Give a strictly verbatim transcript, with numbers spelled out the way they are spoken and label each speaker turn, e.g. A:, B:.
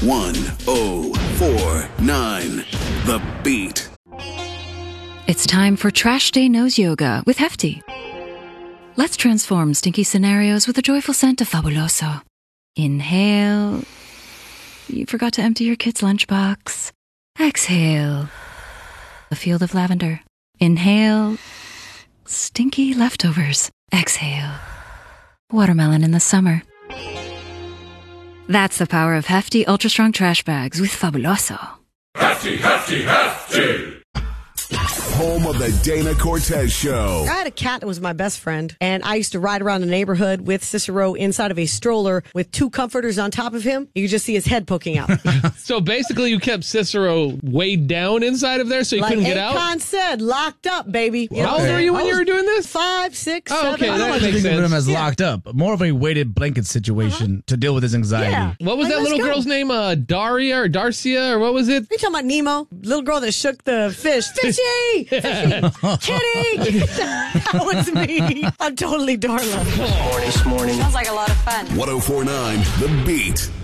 A: one oh four nine The Beat.
B: It's time for Trash Day Nose Yoga with Hefty. Let's transform stinky scenarios with the joyful scent of Fabuloso. Inhale. You forgot to empty your kid's lunchbox. Exhale. A field of lavender. Inhale. Stinky leftovers. Exhale. Watermelon in the summer. That's the power of Hefty Ultra Strong Trash Bags with Fabuloso.
C: Hefty, hefty, hefty!
A: Home of the Dana Cortez Show.
D: I had a cat that was my best friend, and I used to ride around the neighborhood with Cicero inside of a stroller with two comforters on top of him. You could just see his head poking out.
E: So basically you kept Cicero weighed down inside of there so he
D: like
E: couldn't get out?
D: Like Akon said, locked up, baby. You
E: How
D: know?
E: old were you when you were doing this?
D: Five, six,
E: Oh,
D: seven.
E: okay,
F: I
E: that
F: don't like to
E: makes
F: think of him
E: sense.
F: as
D: Yeah.
F: locked up. More of a weighted blanket situation
D: Uh-huh.
F: to deal with his anxiety.
D: Yeah.
E: What was
D: Like,
E: that
D: let's
E: little
D: go.
E: girl's name? Uh, Daria or Darcia or what was it?
D: Are you talking about Nemo? Little girl that shook the fish. Fishy! Fishy! Kitty! That was me. I'm totally Darla.
G: Morning, this morning.
H: Sounds like a lot of fun.
A: one oh four nine The Beat.